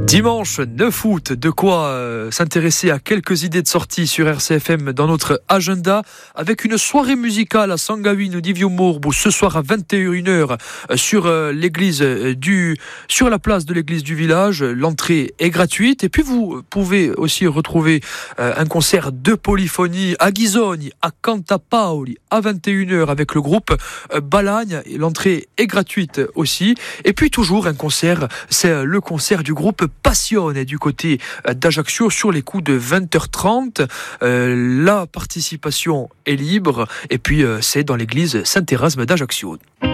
Dimanche 9 août, de quoi s'intéresser à quelques idées de sortie sur RCFM dans notre agenda, avec une soirée musicale à Sangavin di Viumorbo ce soir à 21h sur la place de l'église du village. L'entrée est gratuite et puis vous pouvez aussi retrouver un concert de polyphonie à Ghisoni, à Cantapaoli à 21h avec le groupe Balagne. L'entrée est gratuite aussi. Et puis toujours un concert, c'est le concert du groupe Passione du côté d'Ajaccio sur les coups de 20h30. La participation est libre et puis c'est dans l'église Saint-Erasme d'Ajaccio.